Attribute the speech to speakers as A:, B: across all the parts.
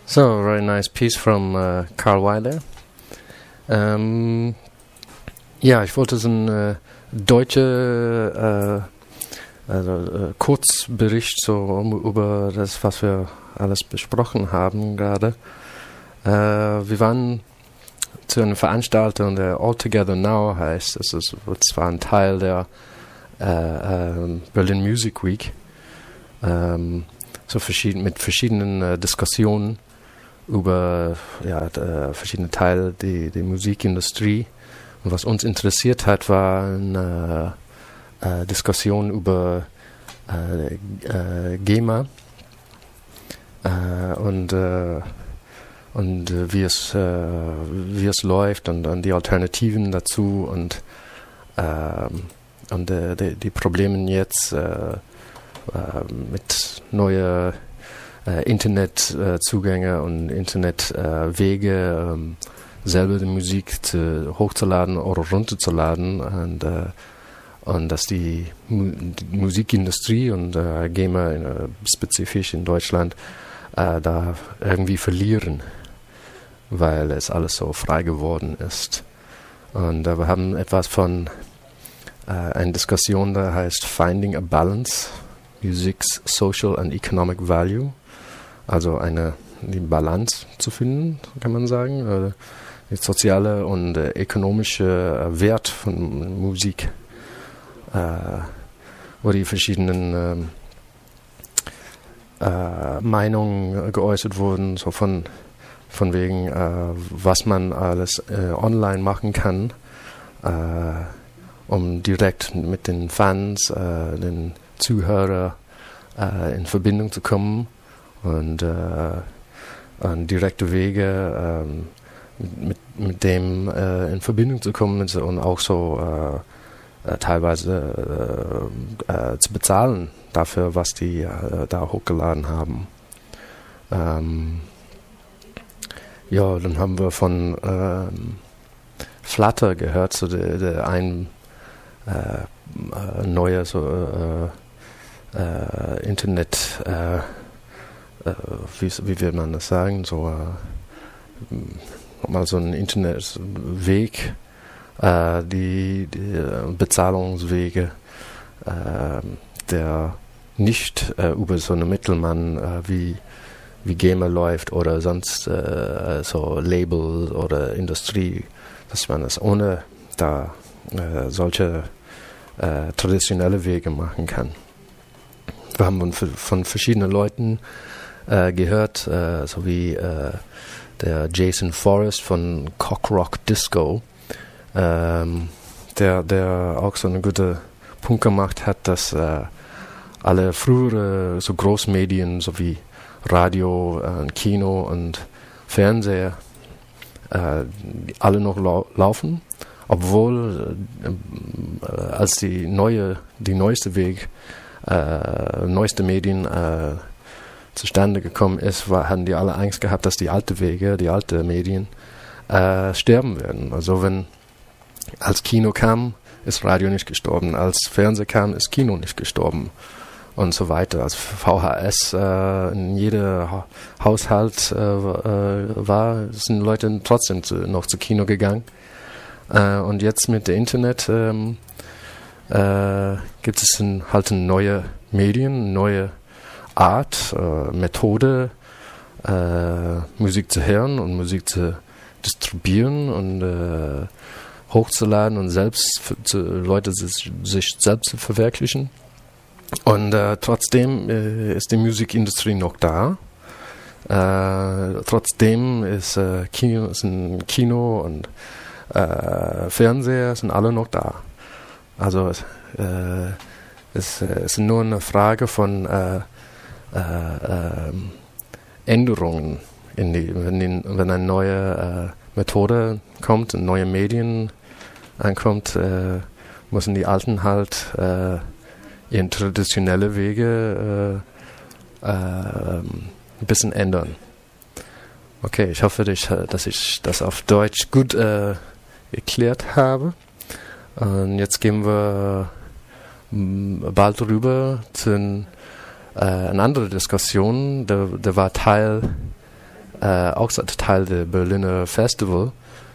A: So, very nice piece from Carl Weiler. Ja, ich wollte so einen Kurzbericht so über das, was wir alles besprochen haben gerade. Wir waren zu einer Veranstaltung, der All Together Now heißt. Das ist zwar ein Teil der Berlin Music Week, mit verschiedenen Diskussionen über verschiedene Teile der Musikindustrie. Und was uns interessiert hat, war eine Diskussion über GEMA und wie es läuft und die Alternativen dazu und die Probleme jetzt mit neuen Internetzugänge und Internetwege, selber die Musik hochzuladen oder runterzuladen und dass die Musikindustrie und GEMA spezifisch in Deutschland da irgendwie verlieren, weil es alles so frei geworden ist. Und wir haben etwas von eine Diskussion, da heißt Finding a Balance, Music's Social and Economic Value. Also die Balance zu finden, kann man sagen, der soziale und ökonomische Wert von Musik, wo die verschiedenen Meinungen geäußert wurden, so von wegen, was man alles online machen kann, um direkt mit den Fans, den Zuhörern in Verbindung zu kommen und direkte Wege mit dem in Verbindung zu kommen und auch so teilweise zu bezahlen dafür, was die da hochgeladen haben. Dann haben wir von Flutter gehört, so ein neuer Internet, wie will man das sagen, so mal so ein Internetweg, die Bezahlungswege, der nicht über so einen Mittelmann wie GEMA läuft oder sonst so Label oder Industrie, dass man es ohne da solche traditionelle Wege machen kann. Wir haben von verschiedenen Leuten gehört, so wie der Jason Forrest von Cockrock Disco, der auch so einen guten Punkt gemacht hat, dass alle frühere so Großmedien, so wie Radio, Kino und Fernseher, alle noch laufen, obwohl als die neueste Weg, neueste Medien zustande gekommen ist, hatten die alle Angst gehabt, dass die alten Wege, die alten Medien sterben werden. Also als Kino kam, ist Radio nicht gestorben, als Fernsehen kam, ist Kino nicht gestorben und so weiter. Als VHS in jedem Haushalt sind Leute trotzdem noch zu Kino gegangen. Und jetzt mit dem Internet gibt es halt neue Medien, neue Art, Methode, Musik zu hören und Musik zu distribuieren und hochzuladen und Leute sich selbst zu verwirklichen. Und trotzdem ist die Musikindustrie noch da. Trotzdem ist Kino und Fernseher sind alle noch da. Also es ist nur eine Frage von Änderungen, wenn eine neue Methode kommt, neue Medien ankommt, müssen die Alten halt ihren traditionelle Wege ein bisschen ändern. Okay, ich hoffe, dass ich das auf Deutsch gut erklärt habe. Und jetzt gehen wir bald rüber zu eine andere Diskussion. Der war Teil auch Teil der Berliner Festival.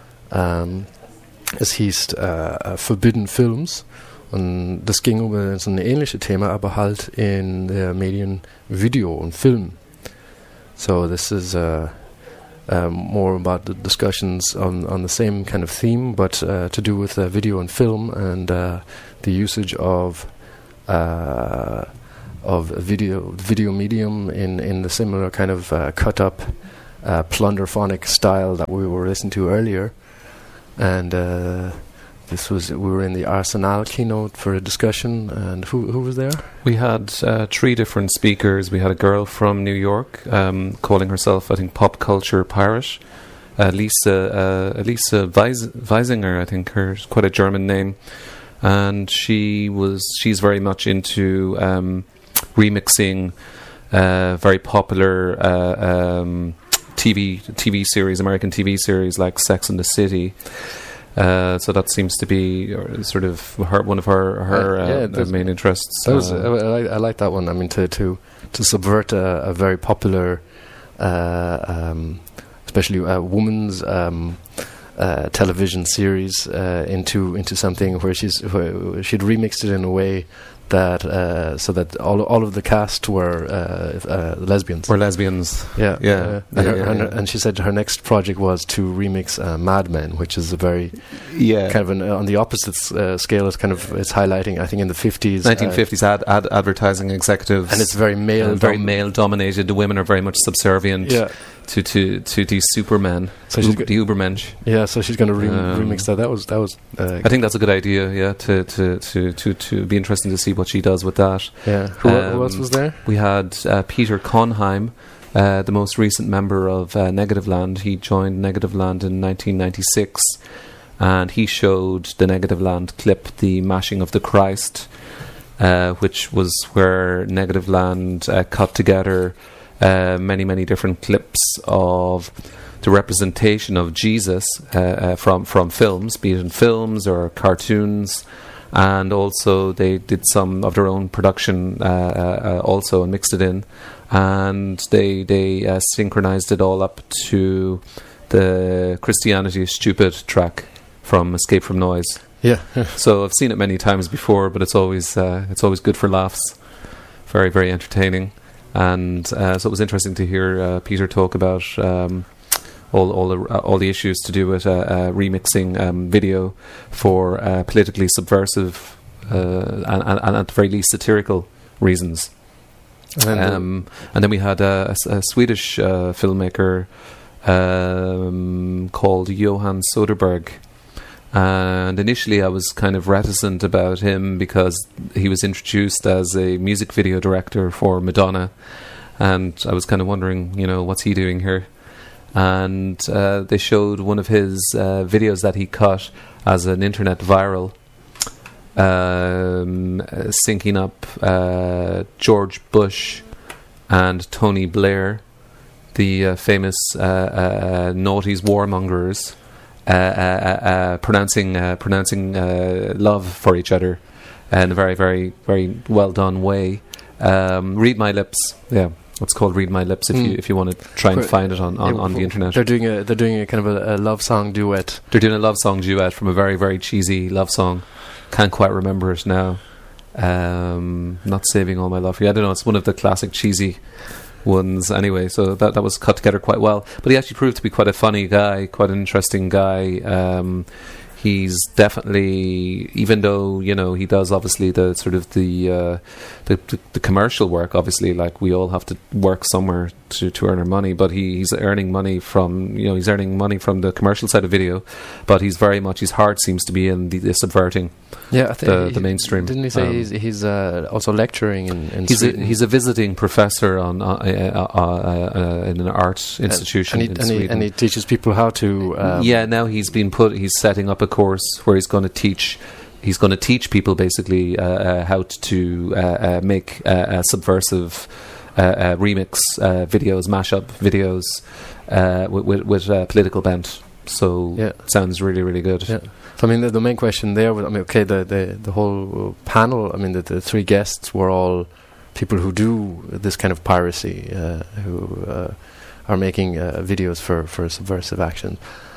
A: Es hieß Forbidden Films. Und das ging über so ein ähnliches Thema, aber halt in der Medien Video und Film. So this is more about the discussions on the same kind of theme, but to do with video and film and the usage of video medium in the similar kind of cut up plunderphonic style that we were listening to earlier. And we were in the Arsenal keynote for a discussion, and who was there?
B: We had 3 different speakers. We had a girl from New York calling herself, I think, Pop Culture Pirate. Lisa Weisinger, I think, quite a German name, and she's very much into remixing very popular TV series, American TV series like Sex and the City. So that seems to be sort of one of her main interests.
A: I like that one. I mean, to subvert a very popular, especially women's television series into something where she'd remixed it in a way that so that all of the cast were lesbians.
B: Were lesbians.
A: Yeah. And she said her next project was to remix Mad Men, which is a very kind of on the opposite scale. It's it's highlighting, I think, in the
B: 1950s advertising executives,
A: and it's very male
B: dominated. The women are very much subservient to these supermen, so the Ubermensch.
A: Yeah, so she's going to remix that. That was.
B: I think that's a good idea. Yeah, to be interesting to see what she does with that.
A: Yeah. Who else was there?
B: We had Peter Konheim, the most recent member of Negativland. He joined Negativland in 1996, and he showed the Negativland clip, "The Mashing of the Christ," which was where Negativland cut together many different clips of the representation of Jesus from films, be it in films or cartoons, and also they did some of their own production also and mixed it in, and they synchronized it all up to the Christianity is Stupid track from Escape from Noise.
A: Yeah.
B: So I've seen it many times before, but it's always good for laughs. Very, very entertaining. And so it was interesting to hear Peter talk about all the issues to do with remixing video for politically subversive and at the very least satirical reasons. And then we had a Swedish filmmaker called Johan Soderberg. And initially I was kind of reticent about him because he was introduced as a music video director for Madonna, and I was kind of wondering, what's he doing here? And they showed one of his videos that he cut as an internet viral, syncing up George Bush and Tony Blair, the famous noughties warmongers, pronouncing love for each other in a very, very, very well done way. Read My Lips, it's called Read My Lips if you want to try and find it on the internet.
A: They're doing a kind of a love song duet.
B: They're doing a love song duet from a very, very cheesy love song. Can't quite remember it now. Not Saving All My Love for You. I don't know. It's one of the classic cheesy ones anyway, so that was cut together quite well. But he actually proved to be quite a funny guy, quite an interesting guy. He's definitely, even though he does obviously the sort of the commercial work, obviously, like we all have to work somewhere to earn our money, but he's earning money from the commercial side of video, but his heart seems to be in the subverting the mainstream.
A: Didn't he say he's also lecturing in Sweden?
B: He's a visiting professor in an art institution in Sweden,
A: and he teaches people how to.
B: Now he's setting up a course where he's going to teach people basically how to make subversive remix videos, mashup videos with political bent. So sounds really, really good.
A: Yeah. So I mean, the main question there was, the whole panel. I mean, the 3 guests were all people who do this kind of piracy, who are making videos for subversive action.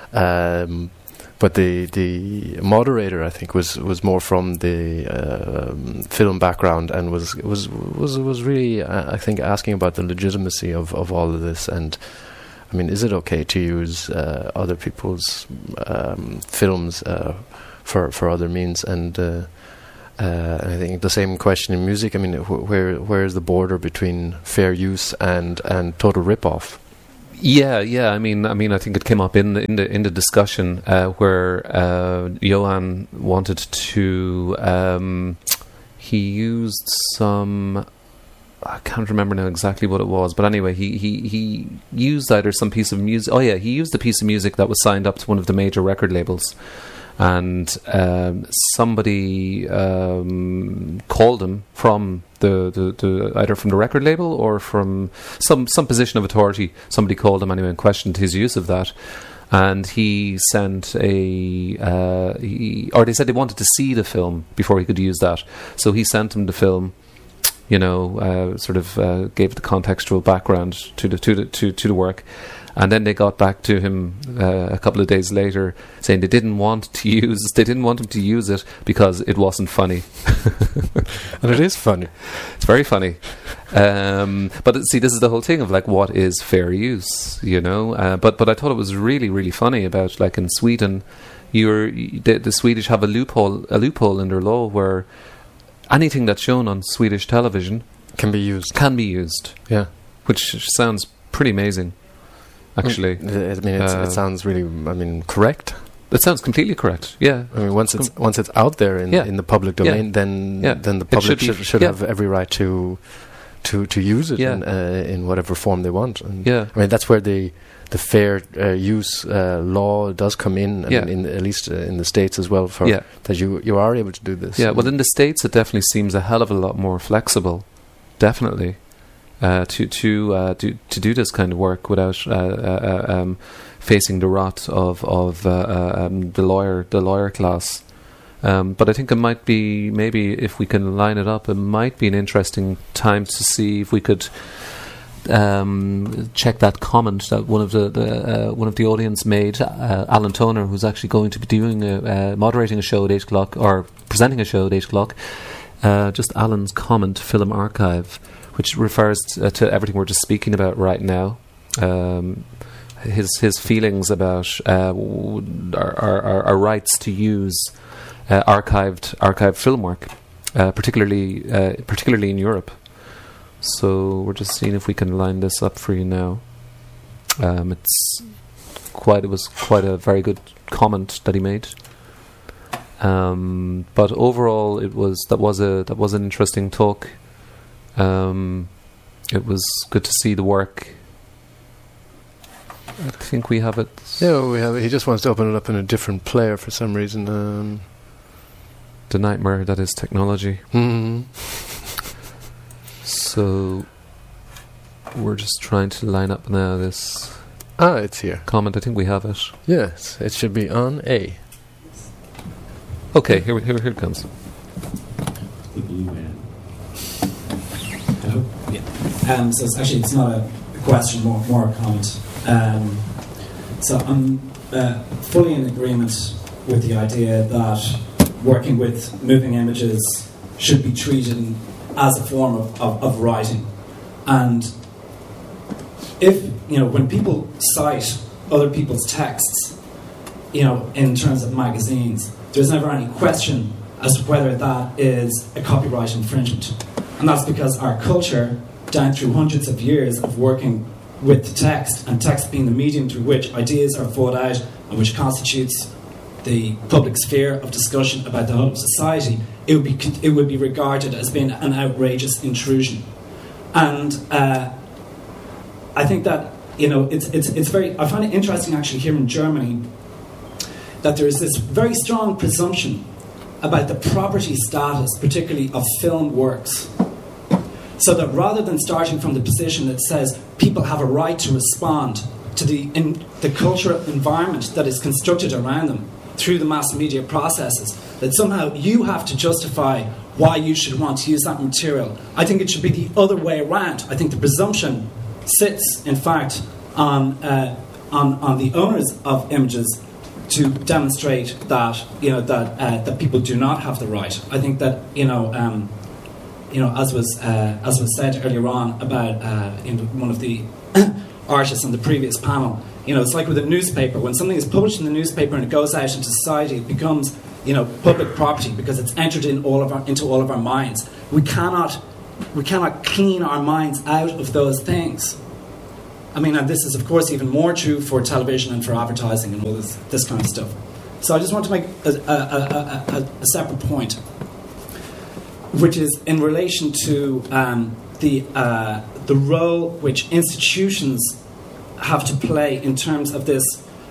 A: But the moderator, I think, was more from the film background, and was really, I think, asking about the legitimacy of all of this. And I mean, is it okay to use other people's films for other means? And I think the same question in music. I mean, where is the border between fair use and total rip-off?
B: Yeah. I mean, I think it came up in the discussion where Johan wanted to. He used some. I can't remember now exactly what it was, but anyway, he used either some piece of music. Oh yeah, he used a piece of music that was signed up to one of the major record labels, and somebody called him from the either from the record label or from some position of authority. Somebody called him anyway and questioned his use of that, and he sent or they said they wanted to see the film before he could use that, so he sent him the film. Gave the contextual background to the work, and then they got back to him a couple of days later saying they didn't want him to use it because it wasn't funny.
A: And it is funny.
B: It's very funny. But see, this is the whole thing of like, what is fair use? But I thought it was really, really funny about, like, in Sweden, the Swedish have a loophole in their law where anything that's shown on Swedish television
A: can be used.
B: Yeah. Which sounds pretty amazing, actually.
A: It sounds really, correct.
B: It sounds completely correct, yeah.
A: I mean, once it's out there in the public domain, then the public should have every right to use it in whatever form they want. And I mean, that's where the fair use law does come in, at least in the States as well, that you are able to do this.
B: Yeah, well, in the States it definitely seems a hell of a lot more flexible, definitely, to do this kind of work without facing the wrath of the lawyer class. But I think it might be, maybe if we can line it up, it might be an interesting time to see if we could check that comment that one of the audience made, Alan Toner, who's actually going to be doing moderating a show at 8 o'clock or presenting a show at 8 o'clock. Just Alan's comment, Film Archive, which refers to everything we're just speaking about right now. His feelings about our rights to use archived film work, particularly in Europe. So we're just seeing if we can line this up for you now. It was quite a very good comment that he made. But overall, that was an interesting talk. It was good to see the work. I think we have it.
A: Yeah, we have it. He just wants to open it up in a different player for some reason.
B: The nightmare that is technology.
A: Mm-hmm.
B: So we're just trying to line up now this.
A: It's here.
B: Comment. I think we have it.
A: Yes, it should be on A.
B: Okay, here it comes.
C: The blue man. Hello. Yeah. So it's not a question, more a comment. So I'm fully in agreement with the idea that working with moving images should be treated as a form of writing. And if, when people cite other people's texts, in terms of magazines, there's never any question as to whether that is a copyright infringement. And that's because our culture, down through hundreds of years of working with the text, and text being the medium through which ideas are thought out and which constitutes the public sphere of discussion about the whole of society, it would be regarded as being an outrageous intrusion. And I think that it's very. I find it interesting actually here in Germany that there is this very strong presumption about the property status, particularly of film works. So that rather than starting from the position that says people have a right to respond to the cultural environment that is constructed around them through the mass media processes, that somehow you have to justify why you should want to use that material. I think it should be the other way around. I think the presumption sits, in fact, on the owners of images to demonstrate that that people do not have the right. I think that as was said earlier on about one of the artists on the previous panel, it's like with a newspaper. When something is published in the newspaper and it goes out into society, it becomes public property because it's entered into all of our minds. We cannot clean our minds out of those things. I mean, and this is of course even more true for television and for advertising and all this kind of stuff. So I just want to make a separate point, which is in relation to the role which institutions have to play in terms of this.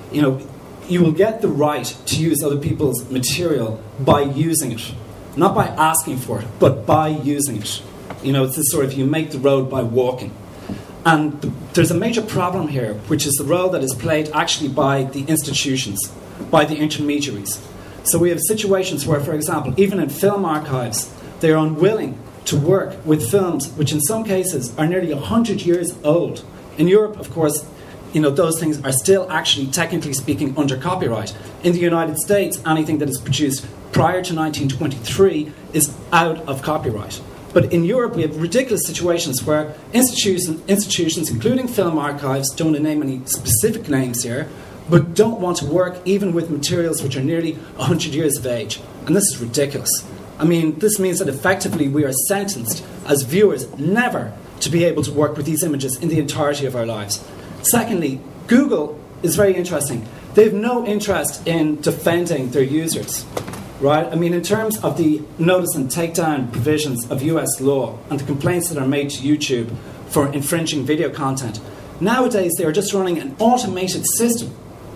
C: You will get the right to use other people's material by using it, not by asking for it, but by using it. It's this sort of, you make the road by walking. And there's a major problem here, which is the role that is played actually by the institutions, by the intermediaries. So we have situations where, for example, even in film archives, they are unwilling to work with films which in some cases are nearly 100 years old. In Europe, of course, those things are still actually, technically speaking, under copyright. In the United States, anything that is produced prior to 1923 is out of copyright. But in Europe, we have ridiculous situations where institutions, including film archives, don't want to name any specific names here, but don't want to work even with materials which are nearly 100 years of age. And this is ridiculous. I mean, this means that effectively we are sentenced as viewers never to be able to work with these images in the entirety of our lives. Secondly, Google is very interesting. They have no interest in defending their users. Right? I mean, in terms of the notice and takedown provisions of US law and the complaints that are made to YouTube for infringing video content, nowadays they are just running an automated system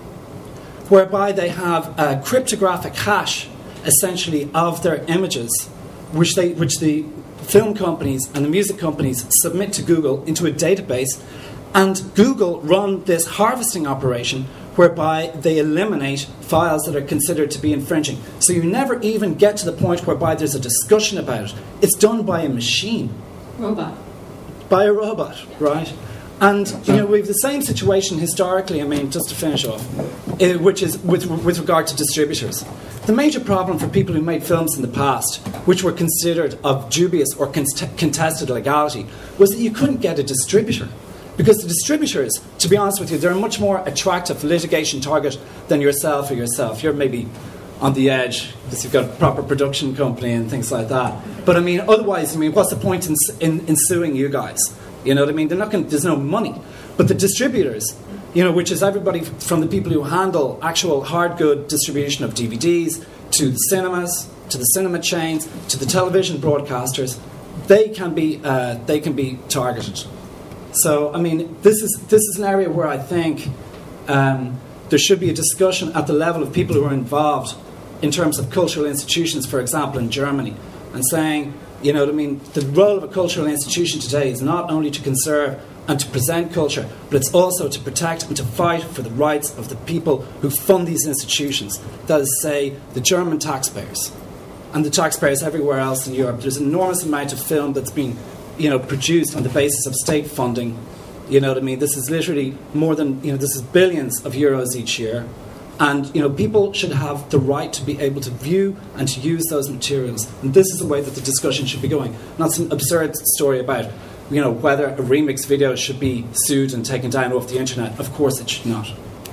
C: whereby they have a cryptographic hash, essentially, of their images, which the film companies and the music companies submit to Google into a database, and Google run this harvesting operation whereby they eliminate files that are considered to be infringing. So you never even get to the point whereby there's a discussion about it. It's done by a machine.
D: Robot.
C: By a robot, right? And we have the same situation historically, I mean, just to finish off, which is with regard to distributors. The major problem for people who made films in the past, which were considered of dubious or contested legality, was that you couldn't get a distributor. Because the distributors, to be honest with you, they're a much more attractive litigation target than yourself or yourself. You're maybe on the edge because you've got a proper production company and things like that. But I mean, otherwise, I mean, what's the point in suing you guys? You know what I mean? There's no money. But the distributors, which is everybody from the people who handle actual hard good distribution of DVDs to the cinemas, to the cinema chains, to the television broadcasters, they can be targeted. So, I mean, this is an area where I think there should be a discussion at the level of people who are involved in terms of cultural institutions, for example, in Germany, and saying, the role of a cultural institution today is not only to conserve and to present culture, but it's also to protect and to fight for the rights of the people who fund these institutions. That is, say, the German taxpayers and the taxpayers everywhere else in Europe. There's an enormous amount of film that's been produced on the basis of state funding. This is literally more than, this is billions of euros each year. And, people should have the right to be able to view and to use those materials. And this is the way that the discussion should be going. Not some absurd story about, whether a remix video should be sued and taken down off the internet. Of course it should not.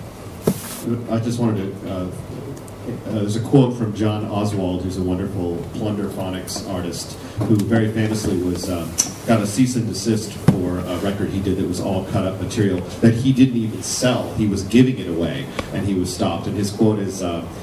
E: I just wanted to... there's a quote from John Oswald, who's a wonderful plunderphonics artist, who very famously got a cease and desist for a record he did that was all cut up material that he didn't even sell. He was giving it away, and he was stopped. And his quote is,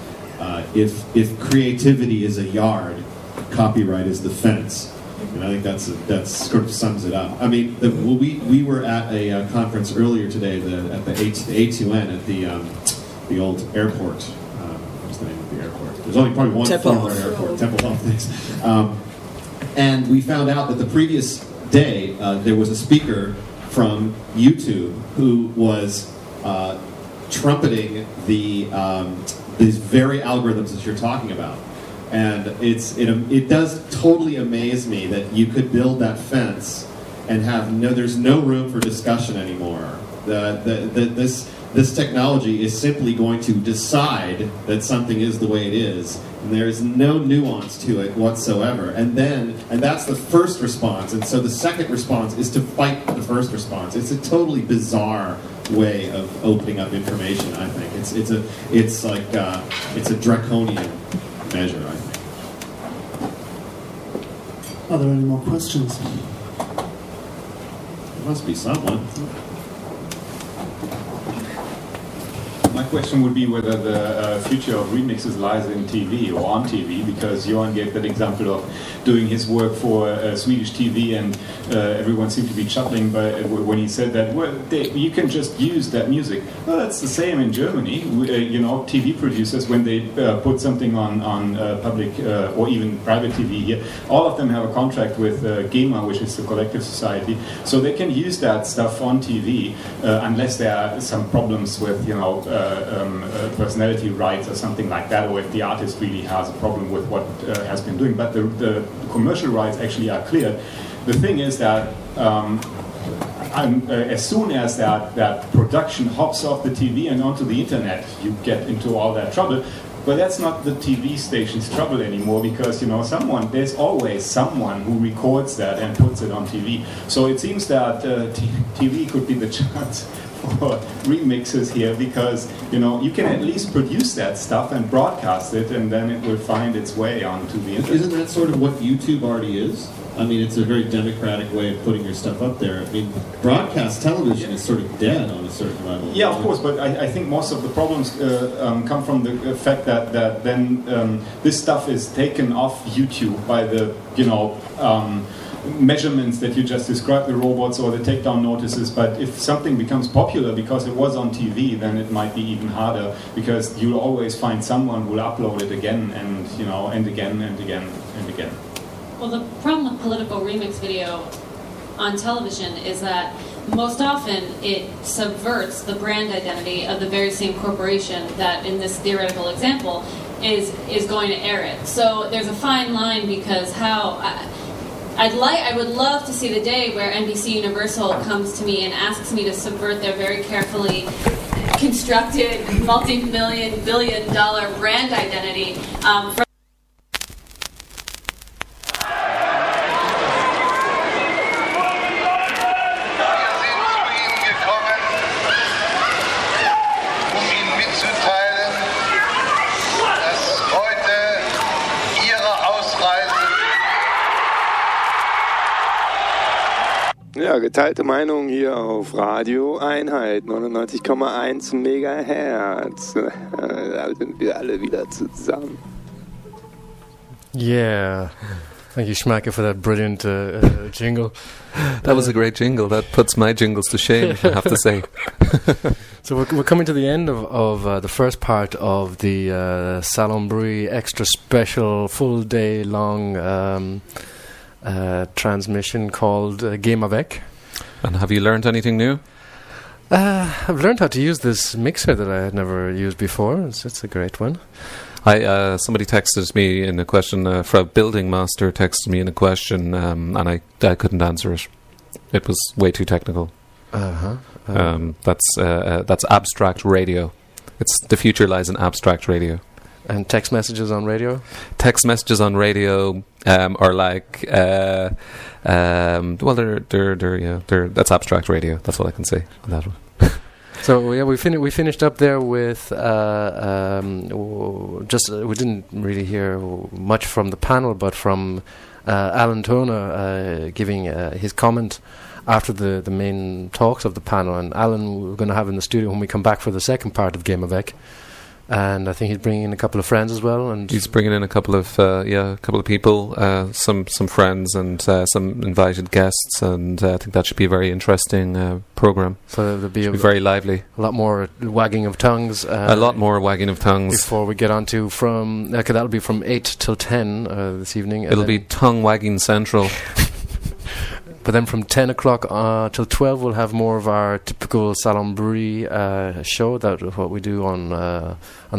E: "If creativity is a yard, copyright is the fence." And I think that sort of sums it up. I mean, we were at a conference earlier today at the A2N at the old airport. What's the name of the airport? There's only probably one former airport, Tempelhof, thanks. And we found out that the previous day there was a speaker from YouTube who was trumpeting these very algorithms that you're talking about. And it does totally amaze me that you could build that fence and there's no room for discussion anymore This technology is simply going to decide that something is the way it is, and there is no nuance to it whatsoever. And that's the first response. And so the second response is to fight the first response. It's a totally bizarre way of opening up information. I think it's a draconian measure. I think.
D: Are there any more questions?
E: There must be someone.
F: My question would be whether the future of remixes lies in TV or on TV, because Johan gave that example of doing his work for Swedish TV, and everyone seemed to be chuckling when he said that, well, you can just use that music. Well, that's the same in Germany. TV producers, when they put something on public or even private TV here, all of them have a contract with GEMA, which is the Collective Society, so they can use that stuff on TV unless there are some problems with, personality rights or something like that, or if the artist really has a problem with what has been doing. But the commercial rights actually are clear. The thing is that as soon as that production hops off the TV and onto the internet, you get into all that trouble. But that's not the TV station's trouble anymore, because there's always someone who records that and puts it on TV. So it seems that TV could be the chance for remixes here, because you can at least produce that stuff and broadcast it, and then it will find its way onto the internet.
E: Isn't that sort of what YouTube already is? I mean, it's a very democratic way of putting your stuff up there. I mean, broadcast television is sort of dead on a certain level.
F: Yeah, of course, but I think most of the problems come from the fact that then this stuff is taken off YouTube by the measurements that you just described, the robots or the takedown notices. But if something becomes popular because it was on TV, then it might be even harder, because you'll always find someone who will upload it again and and again and again and again.
G: Well, the problem with political remix video on television is that most often it subverts the brand identity of the very same corporation that, in this theoretical example, is going to air it. So there's a fine line, because I would love to see the day where NBC Universal comes to me and asks me to subvert their very carefully constructed multi-billion-dollar brand identity from
H: Ja, geteilte Meinung hier auf Radio Einheit 99,1 Megahertz. Da sind wir alle wieder zusammen.
A: Yeah. Thank you, Schmacke, for that brilliant jingle.
B: That was a great jingle. That puts my jingles to shame, I have to say.
A: So we're coming to the end of the first part of the Salon Bruit extra special full day long transmission called Game Avec.
B: And have you learned anything new?
A: I've learned how to use this mixer that I had never used before. It's a great one.
B: Somebody texted me in a question, Frau Building Master texted me in a question, and I couldn't answer it. It was way too technical. That's abstract radio. The future lies in abstract radio.
A: And text messages on radio?
B: Text messages on radio are like, well, that's abstract radio. That's all I can say on that one.
A: So yeah, we finished up there with we didn't really hear much from the panel, but from Alan Toner giving his comment after the main talks of the panel. And Alan we're going to have in the studio when we come back for the second part of Game Avec. And I think he's bringing in a couple of friends as well. And
B: he's bringing in a couple of people, some friends and some invited guests, and I think that should be a very interesting program.
A: So there'll be
B: very lively.
A: A lot more wagging of tongues.
B: A lot more wagging of tongues
A: before we get on to that'll be from 8 till 10 this evening.
B: It'll be tongue wagging central.
A: But then from 10 o'clock till 12, we'll have more of our typical Salon Bruit show. That what we do on the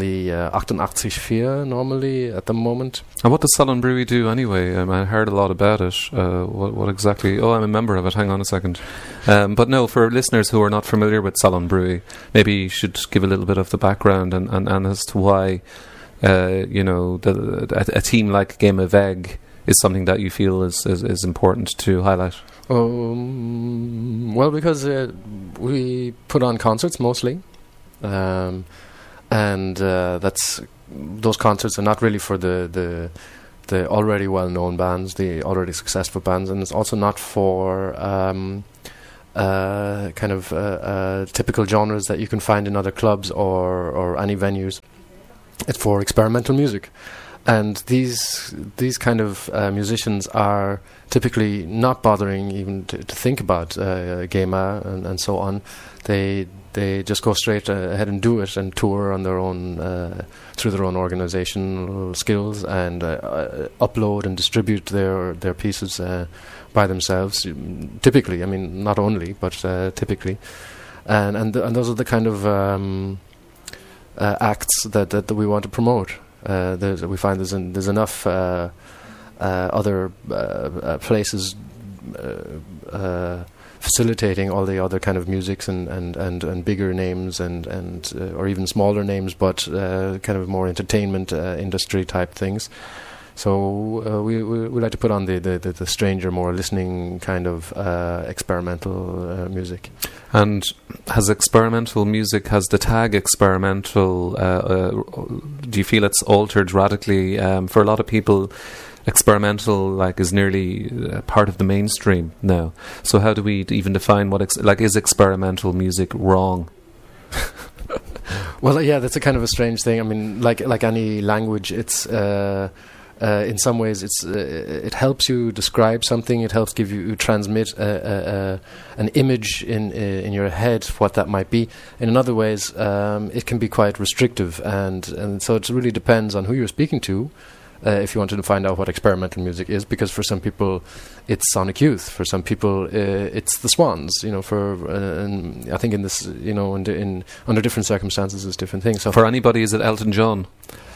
A: 88.4 normally at the moment.
B: And what does Salon Bruit do anyway? I heard a lot about it. What exactly? Oh, I'm a member of it. Hang on a second. But no, for listeners who are not familiar with Salon Bruit, maybe you should give a little bit of the background and as to why, a team like Game of Egg is something that you feel is important to highlight.
A: Well, because we put on concerts mostly, and that's those concerts are not really for the already well-known bands, the already successful bands, and it's also not for typical genres that you can find in other clubs or any venues. It's for experimental music. And these kind of musicians are typically not bothering even to think about GEMA and so on. They just go straight ahead and do it and tour on their own through their own organizational skills and upload and distribute their pieces by themselves. Typically, I mean, not only, but typically, and those are the kind of acts that we want to promote. We find there's enough other places facilitating all the other kind of musics and bigger names and or even smaller names, but kind of more entertainment industry type things. So we like to put on the stranger, more listening kind of experimental music.
B: And has the tag experimental, do you feel it's altered radically? For a lot of people, experimental is nearly part of the mainstream now. So how do we even define what is experimental music wrong?
A: Well, yeah, that's a kind of a strange thing. I mean, like any language, it's in some ways it helps you describe something. It helps transmit an image in your head what that might be. In other ways, it can be quite restrictive, and so it really depends on who you're speaking to. If you wanted to find out what experimental music is, because for some people it's Sonic Youth, for some people it's the Swans. And I think in this, in under different circumstances, it's different things. So
B: for anybody, is it Elton John?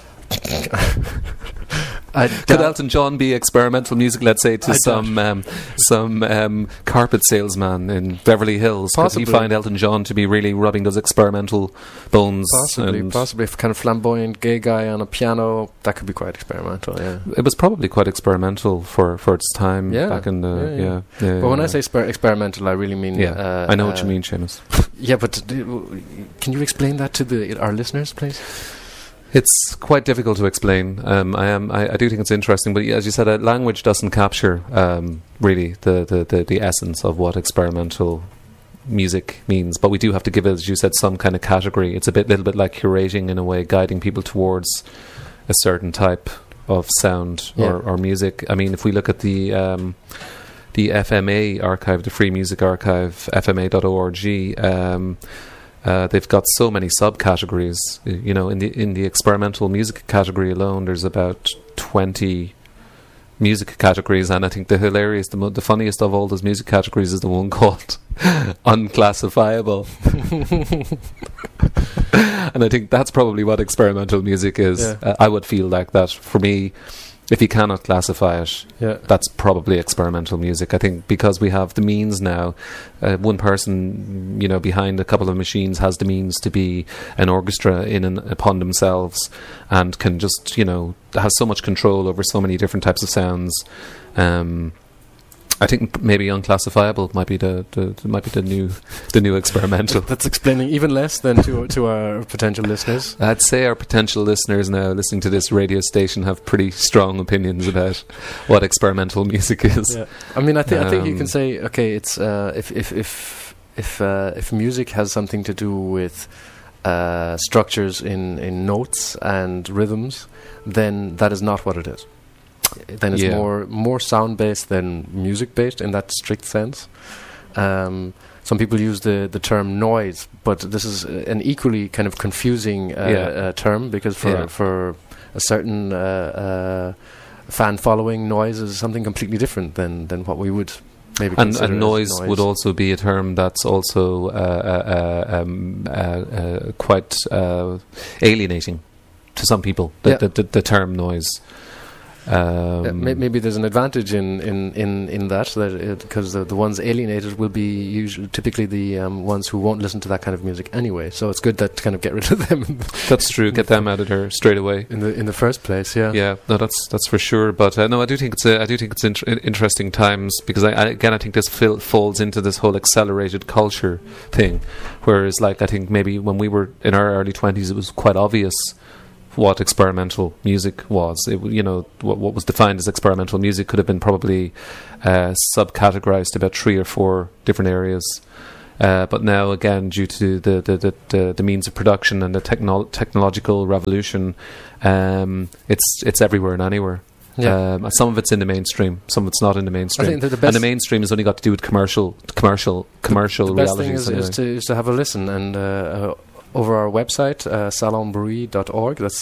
B: Could Elton John be experimental music, let's say, to some carpet salesman in Beverly Hills?
A: Possibly.
B: Could you find Elton John to be really rubbing those experimental bones?
A: Possibly. If a kind of flamboyant gay guy on a piano, that could be quite experimental, yeah.
B: It was probably quite experimental for its time back in the...
A: But when I say experimental, I really mean...
B: I know what you mean, Seamus.
A: Yeah, but can you explain that to our listeners, please?
B: It's quite difficult to explain. I do think it's interesting, but as you said, language doesn't capture really the essence of what experimental music means. But we do have to give it, as you said, some kind of category. It's little bit like curating in a way, guiding people towards a certain type of sound or music. I mean, if we look at the FMA archive, the Free Music Archive, fma.org. They've got so many subcategories. In the experimental music category alone, there's about 20 music categories, and I think the funniest of all those music categories is the one called unclassifiable. And I think that's probably what experimental music is. Yeah. I would feel like that. For me, if you cannot classify it, that's probably experimental music. I think because we have the means now, one person, behind a couple of machines has the means to be an orchestra upon themselves, and can just, has so much control over so many different types of sounds. I think maybe unclassifiable might be the new experimental.
A: That's explaining even less than to our potential listeners.
B: I'd say our potential listeners now listening to this radio station have pretty strong opinions about what experimental music is. Yeah.
A: I mean, I think you can say, okay, it's if music has something to do with structures in notes and rhythms, then that is not what it is. Then it's more sound based than music based in that strict sense. Some people use the term noise, but this is an equally kind of confusing term, because for a certain fan following, noise is something completely different than what we would maybe
B: And
A: consider as
B: noise would also be a term that's also quite alienating to some people. The term noise.
A: Maybe there's an advantage in that because the ones alienated will be typically the ones who won't listen to that kind of music anyway. So it's good that to kind of get rid of them.
B: That's true. Get them out of there straight away
A: in the first place. Yeah.
B: Yeah. No, that's for sure. But no, I do think it's interesting times because I think this falls into this whole accelerated culture thing. Whereas, like, I think maybe when we were in our early 20s, it was quite obvious what experimental music was. What was defined as experimental music could have been probably subcategorized about 3 or 4 different areas. But now, again, due to the means of production and the technological revolution, it's everywhere and anywhere. Yeah. Some of it's in the mainstream, some of it's not in the mainstream.
A: I think
B: and the mainstream has only got to do with commercial
A: the best
B: realities.
A: Thing is to have a listen and. Over our website, salonbruit.org, that's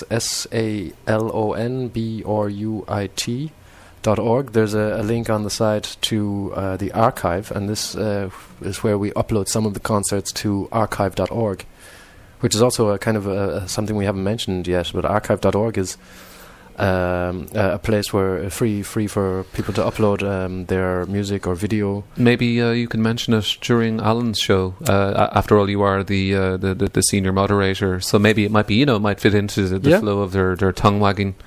A: salonbruit.org, there's a link on the site to the archive, and this is where we upload some of the concerts to archive.org, which is also a kind of something we haven't mentioned yet, but archive.org is a place where free for people to upload their music or video.
B: Maybe you can mention it during Alan's show. After all, you are the senior moderator, so maybe it might be it might fit into the flow of their tongue wagging.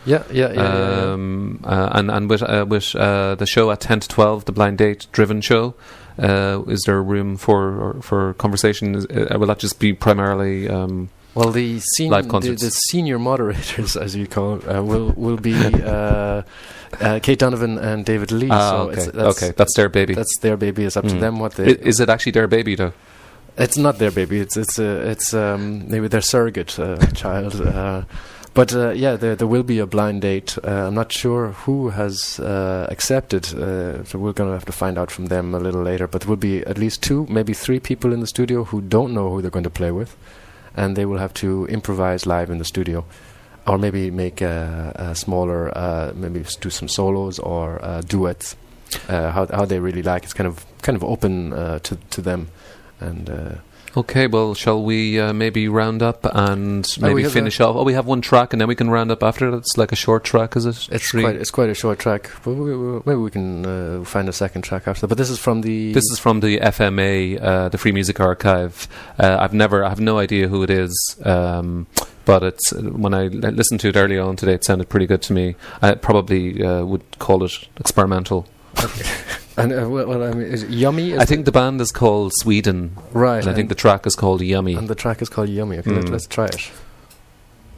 B: And with the show at 10 to 12, the blind date driven show. Is there room for conversation? Will that just be primarily?
A: Well, the senior moderators, as you call it, will be Kate Donovan and David Lee.
B: Okay, that's their baby.
A: That's their baby. It's up to them what they.
B: Is it actually their baby though?
A: It's not their baby. It's maybe their surrogate child. But there will be a blind date. I'm not sure who has accepted, so we're going to have to find out from them a little later. But there will be at least 2, maybe 3 people in the studio who don't know who they're going to play with. And they will have to improvise live in the studio, or maybe make a smaller, maybe do some solos or duets. How they really like it's kind of open to them. And
B: okay, well, shall we maybe round up and maybe finish off? Oh, we have one track, and then we can round up after that. It's like a short track, is it?
A: It's quite a short track, but maybe we can find a second track after that. But this is from the
B: FMA, the Free Music Archive. I have no idea who it is. But it's when I listened to it earlier on today, it sounded pretty good to me. I probably would call it experimental.
A: Okay. And is it Yummy?
B: I think the band is called Sweden.
A: Right.
B: And I think the track is called Yummy.
A: And the track is called Yummy. Okay, let's try it.